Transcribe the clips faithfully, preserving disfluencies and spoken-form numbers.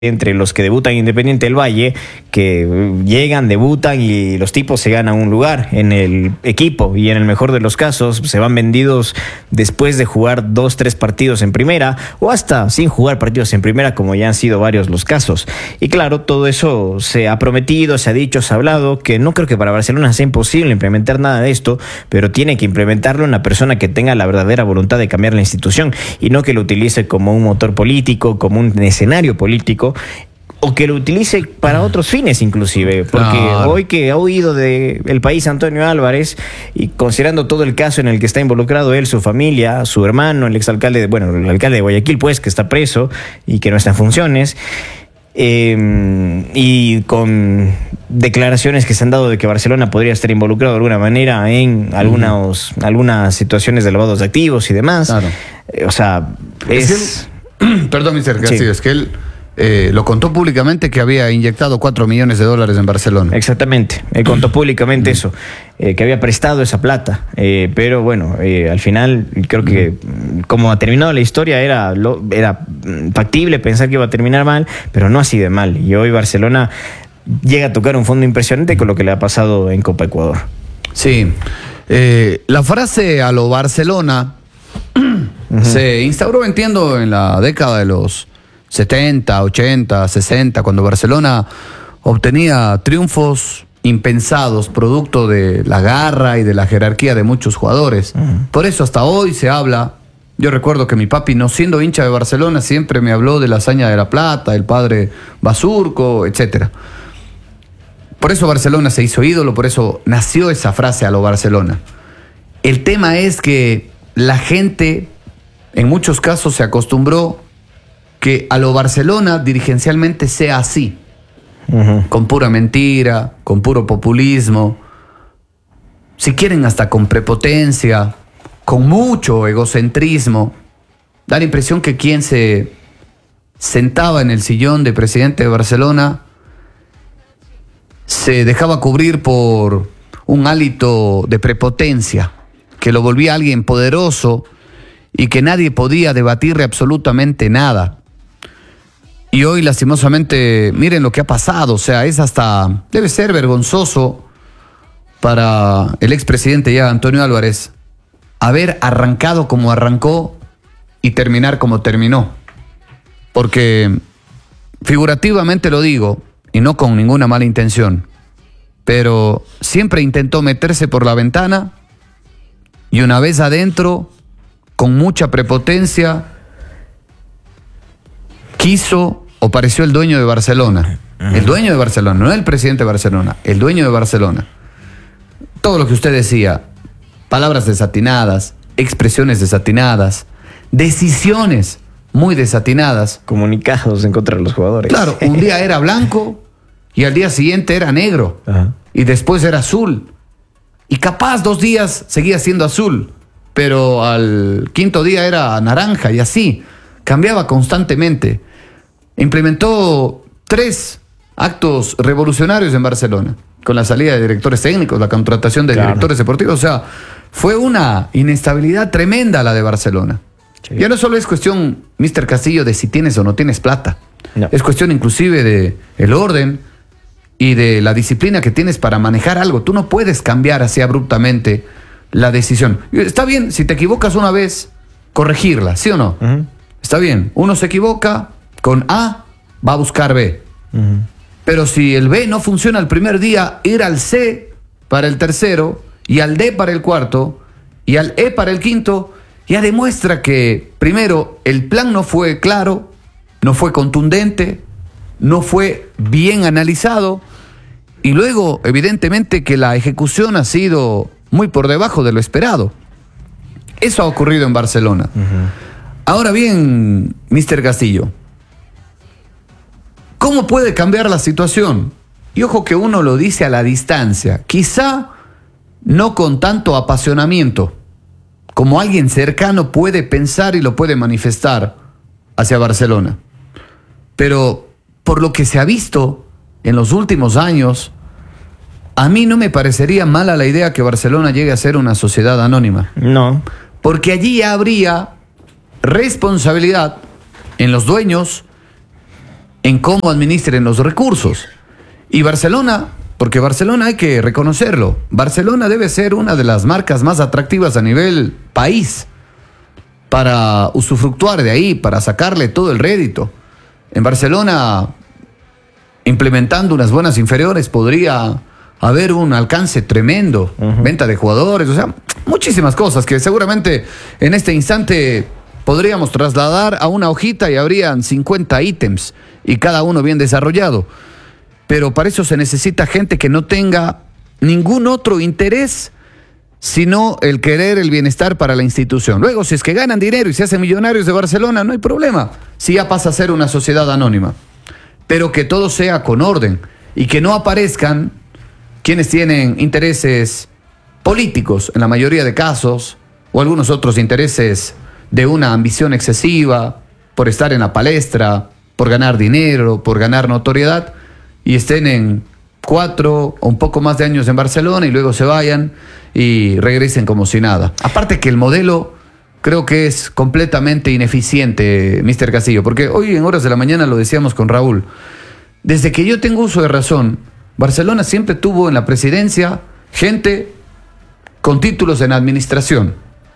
entre los que debutan Independiente del Valle, que llegan, debutan y los tipos se ganan un lugar en el equipo y en el mejor de los casos se van vendidos después de jugar dos, tres partidos en primera o hasta sin jugar partidos en primera, como ya han sido varios los casos. Y claro, todo eso se ha prometido, se ha dicho, se ha hablado, que no creo que para Barcelona sea imposible implementar nada de esto, pero tiene que implementarlo una persona que tenga la verdadera voluntad de cambiar la institución y no que lo utilice como un motor político, como un escenario político, o que lo utilice para otros fines inclusive, porque claro, hoy que ha huido del país Antonio Álvarez, y considerando todo el caso en el que está involucrado él, su familia, su hermano, el exalcalde, bueno, el alcalde de Guayaquil, pues, que está preso y que no está en funciones, eh, y con declaraciones que se han dado de que Barcelona podría estar involucrado de alguna manera en algunas, uh-huh. algunas situaciones de lavados de activos y demás. Claro. Eh, o sea, es... es que, perdón, mister Castillo, sí. es que él... Eh, lo contó públicamente que había inyectado cuatro millones de dólares en Barcelona. Exactamente, él contó públicamente eso, eh, que había prestado esa plata, eh, pero bueno, eh, al final creo que como ha terminado la historia era, lo, era factible pensar que iba a terminar mal, pero no así de mal, y hoy Barcelona llega a tocar un fondo impresionante con lo que le ha pasado en Copa Ecuador. Sí, eh, la frase a lo Barcelona uh-huh. se instauró, entiendo, en la década de los setenta, ochenta, sesenta, cuando Barcelona obtenía triunfos impensados, producto de la garra y de la jerarquía de muchos jugadores. Uh-huh. Por eso hasta hoy se habla. Yo recuerdo que mi papi, no siendo hincha de Barcelona, siempre me habló de la hazaña de La Plata, el padre Basurco, etcétera. Por eso Barcelona se hizo ídolo, por eso nació esa frase a lo Barcelona. El tema es que la gente, en muchos casos, se acostumbró que a lo Barcelona dirigencialmente sea así, uh-huh. con pura mentira, con puro populismo, si quieren hasta con prepotencia, con mucho egocentrismo. Da la impresión que quien se sentaba en el sillón de presidente de Barcelona se dejaba cubrir por un hálito de prepotencia, que lo volvía alguien poderoso y que nadie podía debatirle absolutamente nada. Y hoy, lastimosamente, miren lo que ha pasado. O sea, es hasta... debe ser vergonzoso para el expresidente ya, Antonio Álvarez, haber arrancado como arrancó y terminar como terminó. Porque, figurativamente lo digo, y no con ninguna mala intención, pero siempre intentó meterse por la ventana y una vez adentro, con mucha prepotencia, quiso o pareció el dueño de Barcelona. El dueño de Barcelona, no el presidente de Barcelona, el dueño de Barcelona. Todo lo que usted decía, palabras desatinadas, expresiones desatinadas, decisiones muy desatinadas. Comunicados en contra de los jugadores. Claro, un día era blanco y al día siguiente era negro. Ajá. Y después era azul. Y capaz dos días seguía siendo azul, pero al quinto día era naranja y así. Cambiaba constantemente. Implementó tres actos revolucionarios en Barcelona, con la salida de directores técnicos, la contratación de claro. directores deportivos. O sea, fue una inestabilidad tremenda la de Barcelona. Sí. Ya no solo es cuestión, mister Castillo, de si tienes o no tienes plata. No. Es cuestión inclusive de el orden y de la disciplina que tienes para manejar algo. Tú no puedes cambiar así abruptamente la decisión. Está bien, si te equivocas una vez, corregirla, ¿sí o no? Uh-huh. Está bien, uno se equivoca, con A va a buscar B. Uh-huh. Pero si el B no funciona el primer día, ir al C para el tercero, y al D para el cuarto, y al E para el quinto, ya demuestra que, primero, el plan no fue claro, no fue contundente, no fue bien analizado, y luego, evidentemente, que la ejecución ha sido muy por debajo de lo esperado. Eso ha ocurrido en Barcelona. Uh-huh. Ahora bien, mister Castillo, ¿cómo puede cambiar la situación? Y ojo que uno lo dice a la distancia, quizá no con tanto apasionamiento, como alguien cercano puede pensar y lo puede manifestar hacia Barcelona. Pero por lo que se ha visto en los últimos años, a mí no me parecería mala la idea que Barcelona llegue a ser una sociedad anónima. No. Porque allí habría responsabilidad en los dueños en cómo administren los recursos. Y Barcelona, porque Barcelona hay que reconocerlo, Barcelona debe ser una de las marcas más atractivas a nivel país para usufructuar de ahí, para sacarle todo el rédito. En Barcelona, implementando unas buenas inferiores, podría haber un alcance tremendo, uh-huh. Venta de jugadores, o sea, muchísimas cosas que seguramente en este instante podríamos trasladar a una hojita y habrían cincuenta ítems y cada uno bien desarrollado. Pero para eso se necesita gente que no tenga ningún otro interés sino el querer el bienestar para la institución. Luego, si es que ganan dinero y se hacen millonarios de Barcelona, no hay problema, si ya pasa a ser una sociedad anónima. Pero que todo sea con orden y que no aparezcan quienes tienen intereses políticos en la mayoría de casos, o algunos otros intereses de una ambición excesiva, por estar en la palestra, por ganar dinero, por ganar notoriedad, y estén en cuatro o un poco más de años en Barcelona y luego se vayan y regresen como si nada. Aparte que el modelo creo que es completamente ineficiente, mister Castillo, porque hoy en horas de la mañana lo decíamos con Raúl. Desde que yo tengo uso de razón, Barcelona siempre tuvo en la presidencia gente con títulos en administración,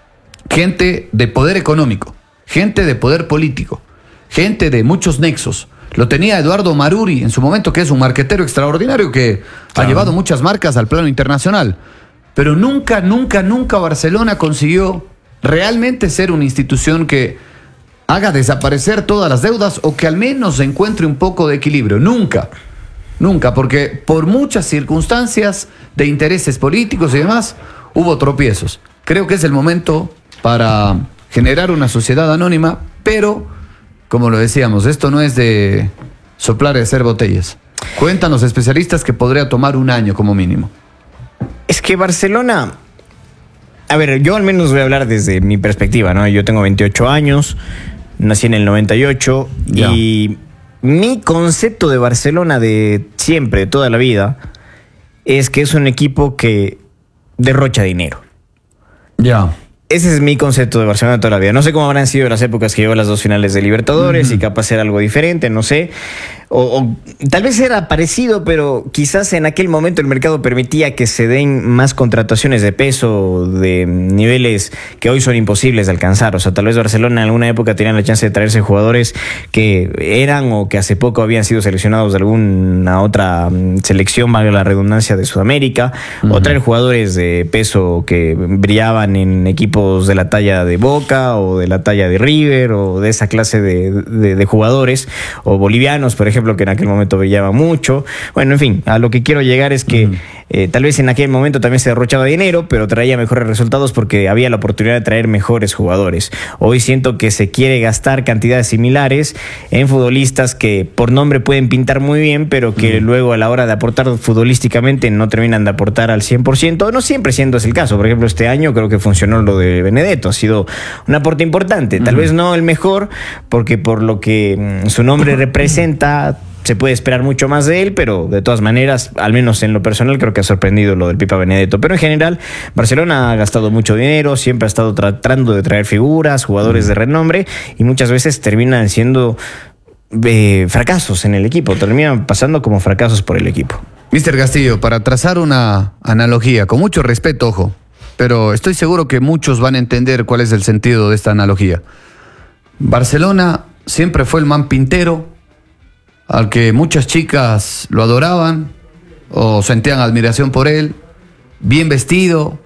gente de poder económico, gente de poder político, gente de muchos nexos. Lo tenía Eduardo Maruri en su momento, que es un marquetero extraordinario que claro. ha llevado muchas marcas al plano internacional. Pero nunca, nunca, nunca Barcelona consiguió realmente ser una institución que haga desaparecer todas las deudas o que al menos encuentre un poco de equilibrio. Nunca, nunca, porque por muchas circunstancias de intereses políticos y demás, hubo tropiezos. Creo que es el momento para generar una sociedad anónima, pero, como lo decíamos, esto no es de soplar y hacer botellas. Cuentan los especialistas que podría tomar un año como mínimo. Es que Barcelona, a ver, yo al menos voy a hablar desde mi perspectiva, ¿no? Yo tengo veintiocho años, nací en el noventa y ocho ya. Y mi concepto de Barcelona de siempre, de toda la vida, es que es un equipo que derrocha dinero. Ya. Ese es mi concepto de Barcelona de toda la vida. No sé cómo habrán sido las épocas que llevó las dos finales de Libertadores uh-huh. y capaz era algo diferente, no sé. O, o tal vez era parecido, pero quizás en aquel momento el mercado permitía que se den más contrataciones de peso, de niveles que hoy son imposibles de alcanzar. O sea, tal vez Barcelona en alguna época tenía la chance de traerse jugadores que eran o que hace poco habían sido seleccionados de alguna otra selección, valga la redundancia, de Sudamérica, uh-huh. o traer jugadores de peso que brillaban en equipos de la talla de Boca o de la talla de River o de esa clase de, de, de jugadores, o bolivianos, por ejemplo, que en aquel momento brillaba mucho. Bueno, en fin, a lo que quiero llegar es que uh-huh. eh, tal vez en aquel momento también se derrochaba dinero, pero traía mejores resultados porque había la oportunidad de traer mejores jugadores. Hoy siento que se quiere gastar cantidades similares en futbolistas que por nombre pueden pintar muy bien, pero que uh-huh. luego a la hora de aportar futbolísticamente no terminan de aportar al cien por ciento. No siempre siendo ese el caso. Por ejemplo, este año creo que funcionó lo de Benedetto. Ha sido un aporte importante. Tal uh-huh. vez no el mejor, porque por lo que mm, su nombre representa, se puede esperar mucho más de él, pero de todas maneras, al menos en lo personal, creo que ha sorprendido lo del Pipa Benedetto. Pero en general, Barcelona ha gastado mucho dinero, siempre ha estado tratando de traer figuras, jugadores de renombre, y muchas veces terminan siendo eh, fracasos en el equipo, terminan pasando como fracasos por el equipo. mister Castillo, para trazar una analogía, con mucho respeto, ojo, pero estoy seguro que muchos van a entender cuál es el sentido de esta analogía. Barcelona siempre fue el man pintero, al que muchas chicas lo adoraban o sentían admiración por él, bien vestido,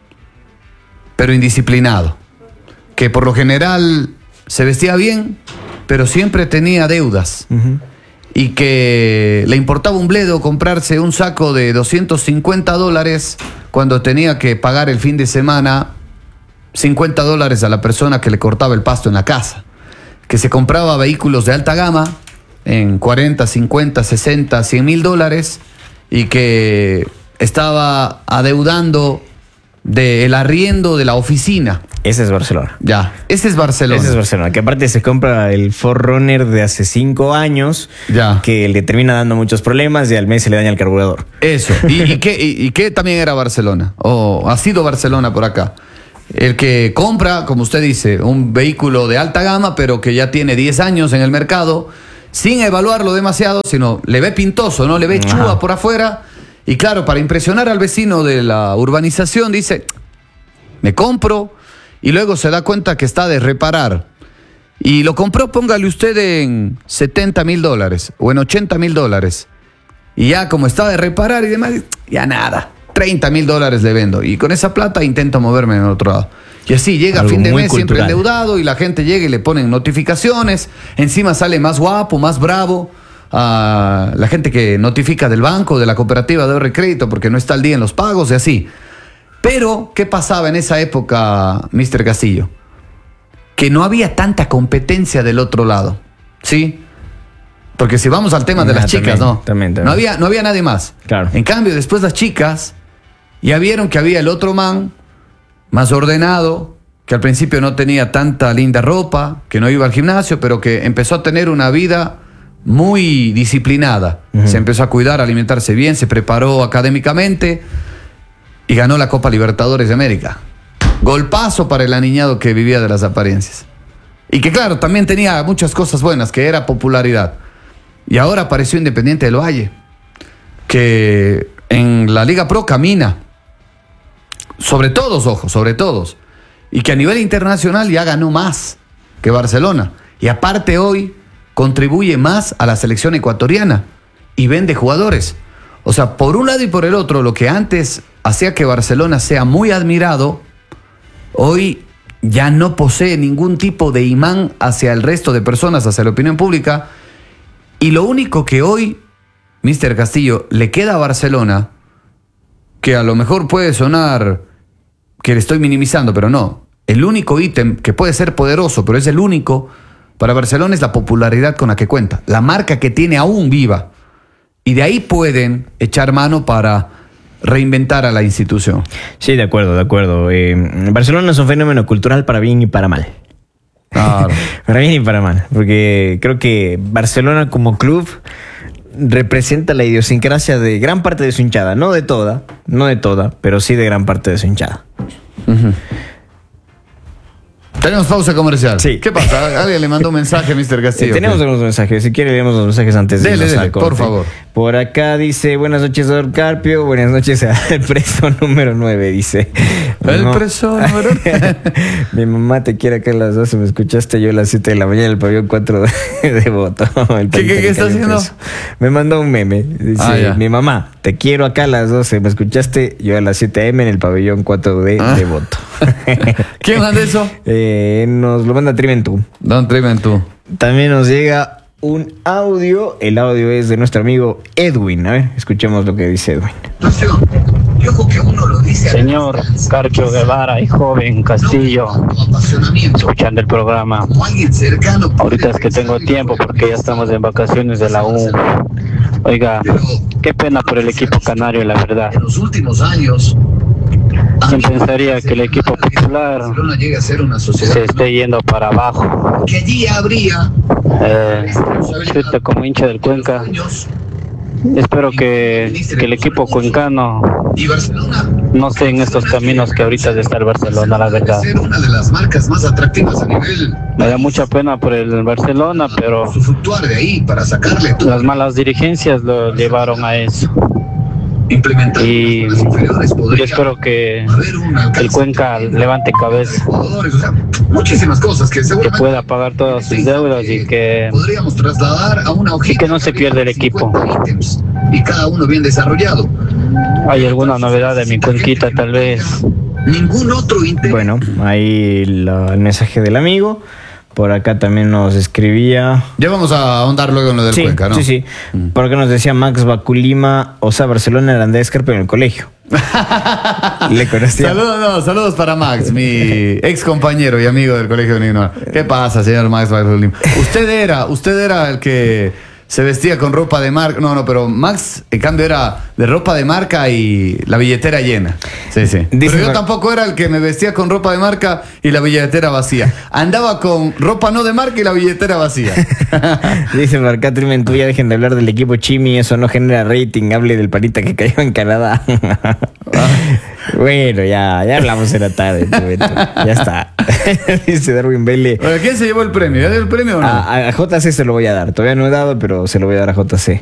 pero indisciplinado, que por lo general se vestía bien, pero siempre tenía deudas, uh-huh. y que le importaba un bledo comprarse un saco de doscientos cincuenta dólares cuando tenía que pagar el fin de semana cincuenta dólares a la persona que le cortaba el pasto en la casa, que se compraba vehículos de alta gama en cuarenta, cincuenta, sesenta, cien mil dólares y que estaba adeudando del arriendo de la oficina. Ese es Barcelona. Ya, ese es Barcelona. Ese es Barcelona, que aparte se compra el Ford Runner de hace cinco años, ya. que le termina dando muchos problemas y al mes se le daña el carburador. Eso. ¿Y, y, qué, y, y qué también era Barcelona? O ha sido Barcelona por acá. El que compra, como usted dice, un vehículo de alta gama, pero que ya tiene diez años en el mercado sin evaluarlo demasiado, sino le ve pintoso, ¿no? Le ve chúa Ajá. por afuera. Y claro, para impresionar al vecino de la urbanización, dice, me compro, y luego se da cuenta que está de reparar. Y lo compró, póngale usted en setenta mil dólares o en ochenta mil dólares. Y ya como está de reparar y demás, ya nada, treinta mil dólares le vendo. Y con esa plata intento moverme en otro lado. Y así llega a fin de mes cultural. Siempre endeudado y la gente llega y le ponen notificaciones. Encima sale más guapo, más bravo. Uh, la gente que notifica del banco, de la cooperativa de ahorro y crédito porque no está al día en los pagos y así. Pero, ¿qué pasaba en esa época, mister Castillo? Que no había tanta competencia del otro lado, ¿sí? Porque si vamos al tema de las chicas, también, no. También, también. No había, no había nadie más. Claro. En cambio, después las chicas ya vieron que había el otro man más ordenado, que al principio no tenía tanta linda ropa, que no iba al gimnasio, pero que empezó a tener una vida muy disciplinada. Uh-huh. Se empezó a cuidar, a alimentarse bien, se preparó académicamente y ganó la Copa Libertadores de América. Golpazo para el aniñado que vivía de las apariencias. Y que claro, también tenía muchas cosas buenas, que era popularidad. Y ahora apareció Independiente del Valle, que en la Liga Pro camina. Sobre todos, ojo, sobre todos. Y que a nivel internacional ya ganó más que Barcelona. Y aparte hoy contribuye más a la selección ecuatoriana y vende jugadores. O sea, por un lado y por el otro, lo que antes hacía que Barcelona sea muy admirado, hoy ya no posee ningún tipo de imán hacia el resto de personas, hacia la opinión pública. Y lo único que hoy, mister Castillo, le queda a Barcelona, que a lo mejor puede sonar que le estoy minimizando, pero no. El único ítem que puede ser poderoso, pero es el único, para Barcelona es la popularidad con la que cuenta, la marca que tiene aún viva. Y de ahí pueden echar mano para reinventar a la institución. Sí, de acuerdo, de acuerdo. Eh, Barcelona es un fenómeno cultural para bien y para mal. Claro. Para bien y para mal, porque creo que Barcelona como club representa la idiosincrasia de gran parte de su hinchada, no de toda, no de toda, pero sí de gran parte de su hinchada. Uh-huh. Tenemos pausa comercial. Sí. ¿Qué pasa? Alguien le mandó un mensaje a mister Castillo. Eh, tenemos unos mensajes. Si quiere, leemos los mensajes antes de dele, dele, por favor. Por acá dice: buenas noches, doctor Carpio. Buenas noches al preso número nueve. Dice: el no. preso número nueve. Mi mamá te quiere acá a las doce. Me escuchaste yo a las siete de la mañana en el pabellón cuatro de, de voto. ¿Qué, qué, qué está haciendo? Preso. Me mandó un meme. Dice: ah, mi mamá, te quiero acá a las doce. Me escuchaste yo a las siete eme en el pabellón cuatro de, ah. de voto. ¿Quién manda eso? Eh, nos lo manda Trimentú. Don Trimentú. También nos llega un audio. El audio es de nuestro amigo Edwin. A ver, escuchemos lo que dice Edwin. Señor Carpio Guevara y joven Castillo, escuchando el programa. Ahorita es que tengo tiempo porque ya estamos en vacaciones de la U. Oiga, qué pena por el equipo canario, la verdad. En los últimos años, ¿quién pensaría que el equipo popular se esté yendo para abajo? Que allí habría eh, yo como hincha del Cuenca espero que, que el equipo cuencano no esté en estos caminos que ahorita está el Barcelona, la verdad. Me da mucha pena por el Barcelona, pero las malas dirigencias lo llevaron a eso. Y yo espero que el Cuenca levante cabeza, muchísimas cosas que, que pueda pagar todas sus deudas y que, y que no se pierda el equipo. Y cada uno bien desarrollado. ¿Hay alguna novedad de mi Cuenquita tal vez? Ningún otro intento. Bueno, ahí la, el mensaje del amigo. Por acá también nos escribía... Ya vamos a ahondar luego en lo del sí, Cuenca, ¿no? Sí, sí. Mm. Por acá nos decía Max Baculima, o sea, Barcelona era Andrés Carpio en el colegio. Le conocía. Saludos, no, saludos para Max, mi ex compañero y amigo del colegio de Nignor. ¿Qué pasa, señor Max Baculima? Usted era, usted era el que se vestía con ropa de marca. No, no, pero Max, en cambio, era de ropa de marca y la billetera llena. Sí, sí. Dice, pero yo tampoco era el que me vestía con ropa de marca y la billetera vacía. Andaba con ropa no de marca y la billetera vacía. Dice Marca Trimentú, ya dejen de hablar del equipo Chimi, eso no genera rating. Hable del panita que cayó en Canadá. Bueno, ya, ya hablamos en la tarde. Ya está. Dice Darwin Bailey. ¿Quién se llevó el premio? ¿Ya dio el premio o no? A, a J C se lo voy a dar. Todavía no he dado, pero se lo voy a dar a J C.